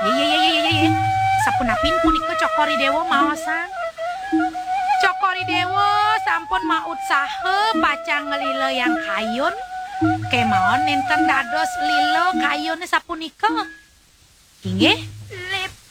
Ye. Sapunapun punika Cokori Dewa maosan. Cokori Dewa sampun maut saha pacang ngelila yang kayun. Kemawon nenten dados lila kayune sapunika. Inggih.